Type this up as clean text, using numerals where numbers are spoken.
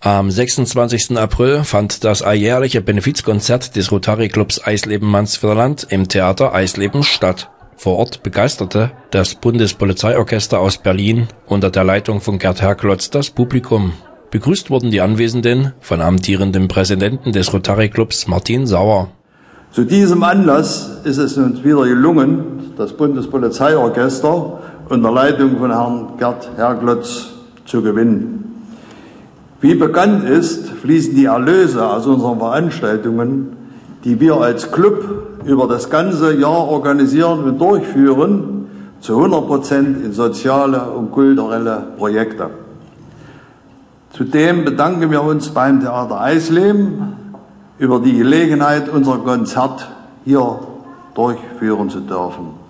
Am 26. April fand das alljährliche Benefizkonzert des Rotary Clubs Eisleben Mansfeld im Theater Eisleben statt. Vor Ort begeisterte das Bundespolizeiorchester aus Berlin unter der Leitung von Gerd Herklotz das Publikum. Begrüßt wurden die Anwesenden von amtierendem Präsidenten des Rotary Clubs Martin Sauer. Zu diesem Anlass ist es uns wieder gelungen, das Bundespolizeiorchester unter Leitung von Herrn Gerd Herklotz zu gewinnen. Wie bekannt ist, fließen die Erlöse aus unseren Veranstaltungen, die wir als Club über das ganze Jahr organisieren und durchführen, zu 100% in soziale und kulturelle Projekte. Zudem bedanken wir uns beim Theater Eisleben über die Gelegenheit, unser Konzert hier durchführen zu dürfen.